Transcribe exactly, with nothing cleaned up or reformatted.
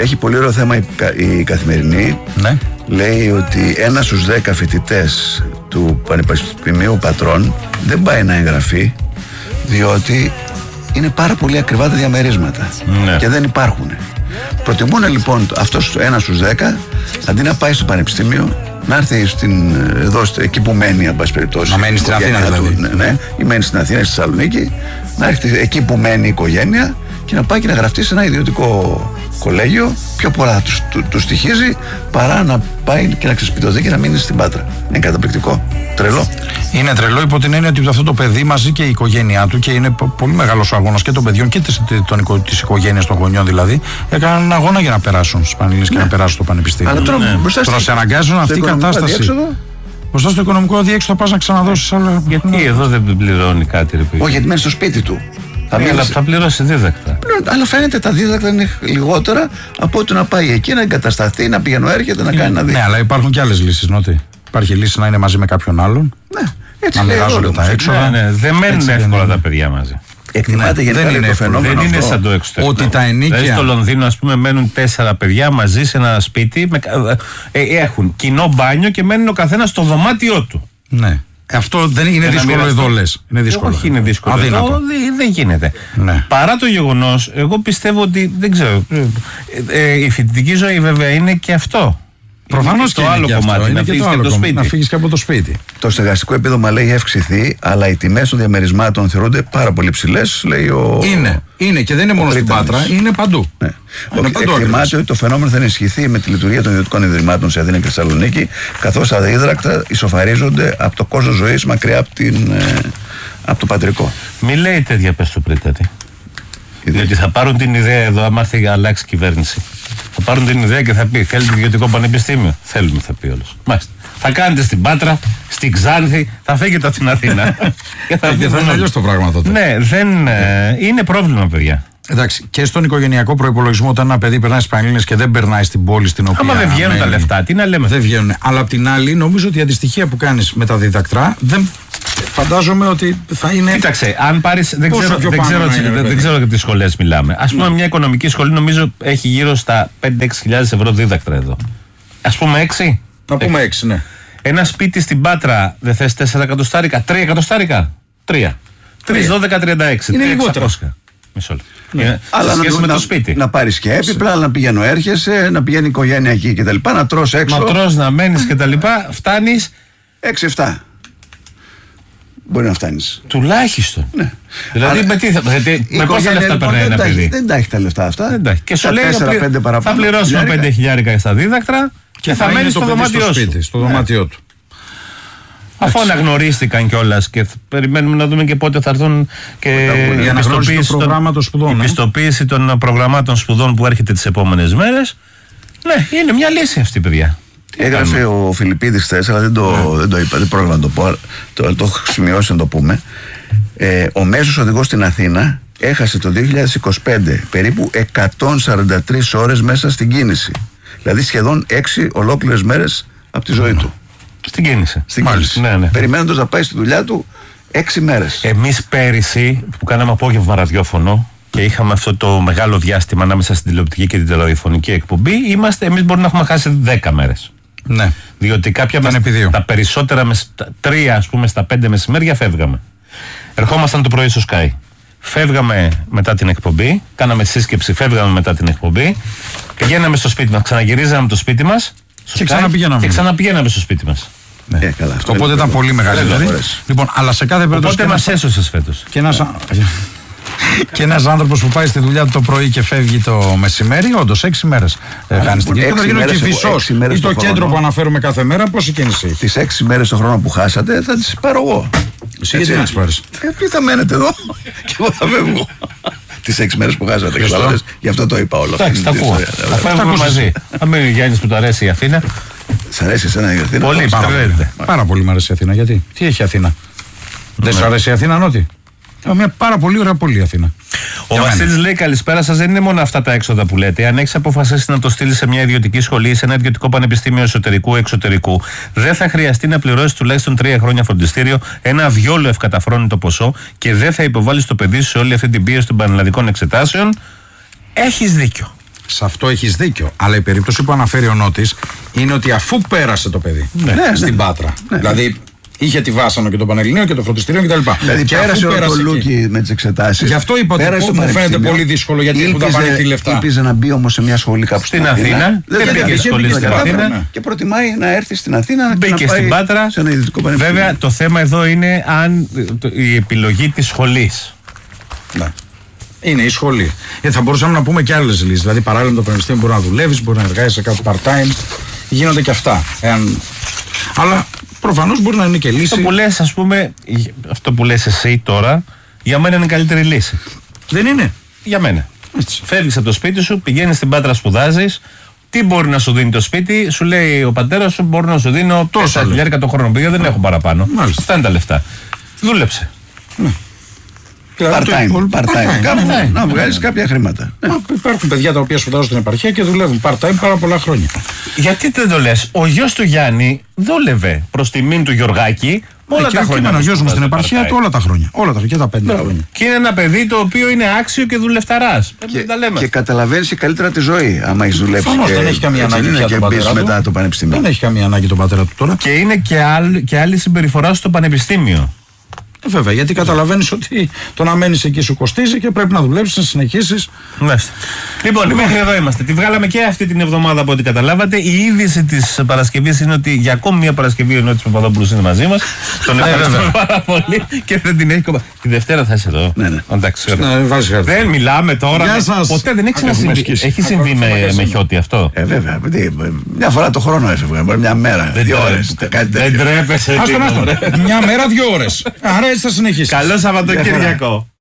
έχει πολύ ωραίο θέμα η, η Καθημερινή. Ναι. Λέει ότι ένα στους δέκα φοιτητές του Πανεπιστημίου Πατρών δεν πάει να εγγραφεί διότι είναι πάρα πολύ ακριβά τα διαμερίσματα, ναι, και δεν υπάρχουν. Προτιμούν λοιπόν αυτός ένας στους δέκα αντί να πάει στο πανεπιστήμιο να έρθει στην, εδώ, εκεί που μένει, εν πάση περιπτώσει. Να μένει στην Αθήνα, δηλαδή. Ναι, ναι, ή μένει στην Αθήνα, στη Θεσσαλονίκη, να έρθει εκεί που μένει η οικογένεια και να πάει και να γραφτεί σε ένα ιδιωτικό κολέγιο. Πιο πολλά του του, του στοιχίζει παρά να πάει και να ξεσπιτωθεί και να μείνει στην Πάτρα. Είναι καταπληκτικό. Τρελό. Είναι τρελό υπό την έννοια ότι αυτό το παιδί μαζί και η οικογένειά του, και είναι πολύ μεγάλος ο αγώνας και των παιδιών και της, της οικογένειας των γονιών δηλαδή, έκαναν έναν αγώνα για να περάσουν στις Πανελλήνιες, ναι, και να περάσουν στο πανεπιστήμιο. Αλλά τώρα, ναι, μπροστά τώρα σε αναγκάζουν αυτή η κατάσταση. Μπροστά στο οικονομικό αδιέξοδο θα πας να ξαναδώσεις άλλα. Γιατί ναι, εδώ δεν πληρώνει κάτι, ρε παιδί. Όχι, γιατί μένει στο σπίτι του. Θα, ε, αλλά θα πληρώσει δίδακτρα. Αλλά φαίνεται τα δίδακτρα είναι λιγότερα από ότι να πάει εκεί να εγκατασταθεί, να πηγαίνει, έρχεται, να κάνει, να δει. Ναι, αλλά υπάρχουν και άλλες λύσεις, Νότι. Υπάρχει λύση να είναι μαζί με κάποιον άλλον. Ναι, έτσι να μοιράζονται τα έξοδα. Ναι, ναι, δεν μένουν εύκολα είναι τα παιδιά μαζί. Εκτιμάται, ναι, δεν είναι το φαινόμενο. Δεν είναι σαν το εξωτερικό. Ότι τα ενίκια. Δηλαδή στο Λονδίνο, ας πούμε, μένουν τέσσερα παιδιά μαζί σε ένα σπίτι. Με, ε, έχουν κοινό μπάνιο και μένουν ο καθένας στο δωμάτιό του. Ναι. Αυτό δεν είναι δύσκολο εδώ, λες. Είναι δύσκολο. Όχι, είναι δύσκολο. Αδύνατο. Εδώ δεν γίνεται. Ναι. Παρά το γεγονός, εγώ πιστεύω ότι δεν ξέρω. Ε, ε, η φοιτητική ζωή βέβαια είναι και αυτό. Προφανώς και, και το άλλο κομμάτι, να φύγεις και από το σπίτι. Να φύγεις και από το σπίτι. Το στεγαστικό επίδομα λέει έχει αυξηθεί, αλλά οι τιμές των διαμερισμάτων θεωρούνται πάρα πολύ ψηλές, λέει ο. Είναι, είναι και δεν είναι μόνο στην Πάτρα, είναι παντού. Ναι. Εκτιμάται ότι το φαινόμενο θα ενισχυθεί με τη λειτουργία των ιδιωτικών ιδρυμάτων σε Αθήνα και Θεσσαλονίκη, καθώς τα δίδακτρα ισοφαρίζονται από το κόστος ζωής μακριά από, την, ε, από το πατρικό. Μη λέει τέτοια, πες το Πρίτατη. Διότι θα πάρουν την ιδέα εδώ, άμα έρθει αλλάξει κυβέρνηση. Θα πάρουν την ιδέα και θα πει: θέλετε ιδιωτικό πανεπιστήμιο? Θέλουμε, θα πει όλος. Μάλιστα. Θα κάνετε στην Πάτρα, στην Ξάνθη, θα φύγετε από την Αθήνα. και θα, θα είναι αλλιώς το πράγμα τότε. Ναι, δεν, ε, είναι πρόβλημα, παιδιά. Εντάξει, και στον οικογενειακό προϋπολογισμό, όταν ένα παιδί περνάει στις Πανελλήνιες και δεν περνάει στην πόλη στην οποία. Άμα δεν βγαίνουν μένει, τα λεφτά, τι να λέμε. Δεν βγαίνουν. Αλλά απ' την άλλη, νομίζω ότι η αντιστοιχεία που κάνεις με τα διδακτρά δεν. Φαντάζομαι ότι θα είναι. Κοίταξε, αν πάρεις. Δεν ξέρω, δεν ξέρω, είναι, δεν, δεν ξέρω για τις σχολές μιλάμε. Ας πούμε, ναι, μια οικονομική σχολή νομίζω έχει γύρω στα πέντε έξι χιλιάδες ευρώ δίδακτρα εδώ. Ας πούμε έξι. Να πούμε έξι, ναι. Ένα σπίτι στην Πάτρα δεν θες τέσσερα εκατοστάρικα, τρία εκατοστάρικα. τρία. τρία, δώδεκα, τριάντα έξι. Είναι λιγότερο. Μισό λεπτό. Ναι. Αλλά να, με το σπίτι. Να πάρεις και έπιπλα, να πηγαίνω, έρχεσαι, να πηγαίνει η οικογένεια εκεί κτλ. Να τρως έξω. Να τρως, να μένεις κτλ. Φτάνεις έξι εφτά. Μπορεί να φτάνεις. Τουλάχιστον. Ναι. Δηλαδή αλλά, με, τι θα, δηλαδή, με πόσα λεφτά λοιπόν, περνάει ένα παιδί. Δεν τα έχει τα λεφτά αυτά. Δεν τα έχει. Και σου λέει τέσσερα, πέντε θα πληρώσουμε πέντε χιλιάρικα στα δίδακτρα και, και θα, θα μένει στο δωμάτιό σου. Στο δωμάτιό του. Αφού αναγνωρίστηκαν κιόλας και περιμένουμε να δούμε και πότε θα έρθουν και η αναγνώριση του προγράμματος σπουδών. Η πιστοποίηση των προγραμμάτων σπουδών που έρχεται τις επόμενες μέρες. Ναι, είναι μια λύση αυτή, παιδιά. Έγραφε ο Φιλιππίδης χθες, αλλά δεν το, δεν το είπα, δεν πρόλαβα να το πω, το, το έχω σημειώσει να το πούμε. Ε, ο μέσος οδηγός στην Αθήνα έχασε το δύο χιλιάδες είκοσι πέντε περίπου εκατόν σαράντα τρεις ώρες μέσα στην κίνηση. Δηλαδή σχεδόν έξι ολόκληρες μέρες από τη ζωή του. Στην κίνηση. Στην κίνηση. Ναι, ναι. Περιμένοντας να πάει στη δουλειά του έξι μέρες. Εμείς πέρυσι που κάναμε απόγευμα ραδιόφωνο και είχαμε αυτό το μεγάλο διάστημα ανάμεσα στην τηλεοπτική και την τηλεοφωνική εκπομπή, είμαστε, εμείς μπορούμε να έχουμε χάσει δέκα μέρες. Ναι. Διότι κάποια μας, τα περισσότερα, με, τα τρία ας πούμε στα πέντε μεσημέρια φεύγαμε. Ερχόμασταν το πρωί στο Sky. Φεύγαμε μετά την εκπομπή, κάναμε σύσκεψη, φεύγαμε μετά την εκπομπή, πηγαίναμε στο σπίτι μας, ξαναγυρίζαμε το σπίτι μας και ξαναπηγαίναμε. Και ξαναπηγαίναμε στο σπίτι μας. Ναι. Ε, καλά, αυτό οπότε ήταν πολύ μεγάλη δηλαδή. Λοιπόν, αλλά σε κάθε περίπτωση. Οπότε μας έσωσες φέτος. Και ένας, και ένας άνθρωπος που πάει στη δουλειά του το πρωί και φεύγει το μεσημέρι, όντως έξι μέρες κάνει στην κίνηση. Όταν γίνω και Φυσός ή το κέντρο που αναφέρουμε κάθε μέρα, πόση κίνηση έχει? Τις έξι μέρες το χρόνο που χάσατε θα τις πάρω εγώ. Εσύ γιατί να τις πάρεις? Τι θα μένετε εδώ και εγώ θα φεύγω. Τις έξι μέρες που χάσατε. Γι' αυτό το είπα όλο. Εντάξει, τα ακούω. Θα φεύγουμε μαζί. Θα μείνει ο Γιάννης που του αρέσει η Αθήνα. Σ' αρέσει εσένα η Αθήνα? Πολύ, πάρα πολύ μου αρέσει η Αθήνα. Γιατί? Τι έχει η Αθήνα? Δεν σου αρέσει η Αθήνα, Νότι? Μια πάρα πολύ ωραία πόλη η Αθήνα. Ο Βασίλης λέει: καλησπέρα σας. Δεν είναι μόνο αυτά τα έξοδα που λέτε. Αν έχεις αποφασίσει να το στείλεις σε μια ιδιωτική σχολή ή σε ένα ιδιωτικό πανεπιστήμιο εσωτερικού ή εξωτερικού, δεν θα χρειαστεί να πληρώσεις τουλάχιστον τρία χρόνια φροντιστήριο, ένα διόλου ευκαταφρόνητο ποσό και δεν θα υποβάλεις το παιδί σου σε όλη αυτή την πίεση των πανελλαδικών εξετάσεων. Έχεις δίκιο. Σε αυτό έχεις δίκιο. Αλλά η περίπτωση που αναφέρει ο Νότης είναι ότι αφού πέρασε το παιδί ναι, στην ναι, Πάτρα. Ναι, δηλαδή είχε τη Βάσανο και το Πανελληνίο και το φροντιστήριο κτλ. Δηλαδή και πέρασε ο Λούκι με τις εξετάσεις. Γι' αυτό είπα ότι μου φαίνεται πολύ δύσκολο γιατί έχουν δαπανηθεί λεφτά. Ήλπιζε να μπει όμως σε μια σχολή κάπου στην Αθήνα. Δεν πήγε σχολή στην Αθήνα. Και προτιμάει να έρθει στην Αθήνα. Μπήκε στην Πάτρα. Βέβαια το θέμα εδώ είναι αν η επιλογή της σχολής. Ναι. Είναι η σχολή. Ε, θα μπορούσαμε να πούμε και άλλες λύσεις. Δηλαδή, παράλληλα με το πανεπιστήμιο μπορεί να δουλεύει, μπορεί να εργάζεσαι κάτι part-time. Γίνονται και αυτά. Εάν... Αλλά προφανώς μπορεί να είναι και λύση. Αυτό που λες, ας πούμε, αυτό που λες εσύ τώρα, για μένα είναι η καλύτερη λύση. Δεν είναι. Για μένα. Φεύγεις από το σπίτι σου, πηγαίνεις στην Πάτρα, σπουδάζεις. Τι μπορεί να σου δίνει το σπίτι, σου λέει ο πατέρας σου, μπορεί να σου δίνω τόσα χιλιάρικα το χρόνο. Πήγα, δεν έχω παραπάνω. Μάλιστα. Αυτά είναι τα λεφτά. Δούλεψε. Ναι. Part-time, part-time. Κάπου να βγάλεις κάποια χρήματα. Υπάρχουν παιδιά τα οποία σπουδάζουν στην επαρχία και δουλεύουν part-time πάρα πολλά χρόνια. Γιατί δεν το λες, ο γιος του Γιάννη δούλευε προς τιμήν του Γιωργάκη όλα τα χρόνια. Ο γιος μου στην επαρχία του όλα τα χρόνια. Όλα τα και τα πέντε χρόνια. Και είναι ένα παιδί το οποίο είναι άξιο και δουλευταράς. Και καταλαβαίνεις και καλύτερα τη ζωή, άμα έχεις δουλέψει. Δεν έχει καμία ανάγκη και μπεις μετά το πανεπιστήμιο. Δεν έχει καμία ανάγκη τον πατέρα του τώρα. Και είναι και άλλη συμπεριφορά στο πανεπιστήμιο. Ε, βέβαια, γιατί καταλαβαίνεις ότι το να μένεις εκεί σου κοστίζει και πρέπει να δουλέψεις, να συνεχίσεις. Μάλιστα. Λοιπόν, μέχρι εδώ είμαστε. Τη βγάλαμε και αυτή την εβδομάδα από ό,τι καταλάβατε. Η είδηση της Παρασκευής είναι ότι για ακόμη μια Παρασκευή ο Νότης Παπαδόπουλος είναι μαζί μας. Τον ευχαριστούμε πάρα πολύ και δεν την έχει κομμά. Τη Δευτέρα θα είσαι εδώ. Ναι, ναι. Εντάξει, δεν μιλάμε τώρα. Ποτέ δεν έχει ξανασυμβεί. Έχει συμβεί με χιότι αυτό. Ε, βέβαια. Μια φορά το χρόνο έφευγα. Μια μέρα, δύο ώρες. Δεν τρέπεσαι. Μια μέρα, δύο ώρες. Άρα έτσι θα συνεχίσει. Καλό Σαββατοκύριακο.